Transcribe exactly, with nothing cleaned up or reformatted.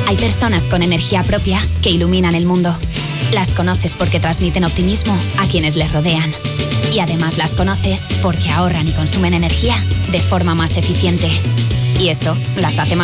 Hay personas con energía propia que iluminan el mundo. Las conoces porque transmiten optimismo a quienes les rodean. Y además las conoces porque ahorran y consumen energía de forma más eficiente. Y eso las hace más